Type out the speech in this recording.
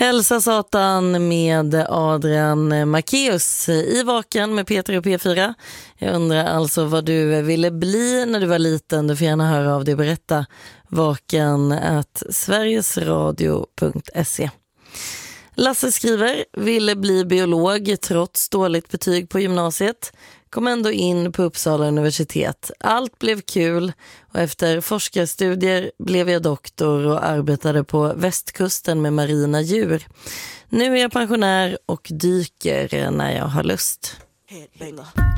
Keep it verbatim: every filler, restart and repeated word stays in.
Hälsa Satan med Adrian Macéus i Vaken med Peter och P fyra. Jag undrar alltså vad du ville bli när du var liten. Du får gärna höra av dig och berätta. Vaken at sverigesradio punkt se. Lasse skriver, ville bli biolog trots dåligt betyg på gymnasiet. Kom ändå in på Uppsala universitet. Allt blev kul och efter forskarstudier blev jag doktor och arbetade på västkusten med marina djur. Nu är jag pensionär och dyker när jag har lust. Headbanger.